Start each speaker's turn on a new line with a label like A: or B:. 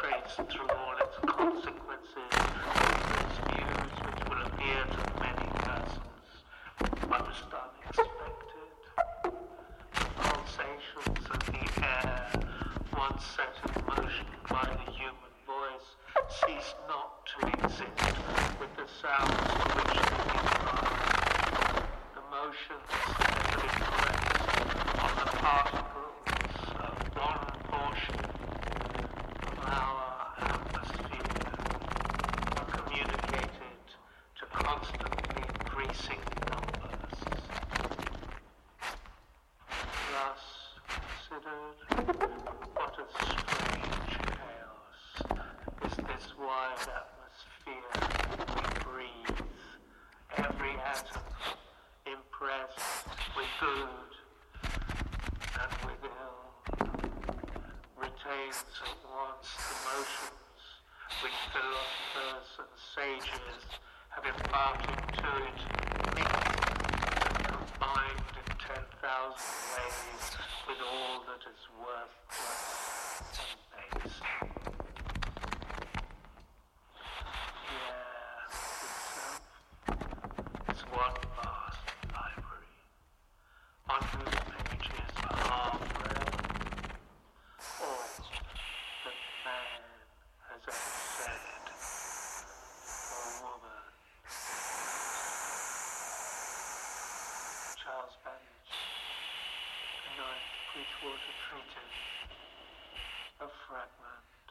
A: traced through all its consequences, its views which will appear to many persons most unexpected. The pulsations of the air, once set in motion by the human voice, cease not to exist with the sounds to which they give rise. The motions steadily press on the particles of one portion of our atmosphere are communicated to constantly increasing numbers. Thus considered, what a strange chaos is this wide atmosphere we breathe, every atom impressed with good and with ill, retains at once the motions which philosophers and sages have imparted to it, mixed and combined in 10,000 ways with all that is worthless and base. The air itself is one vast library, on whose pages are forever all that man has ever said, or woman. Charles Babbage, The Ninth Bridgewater Treatise, a fragment.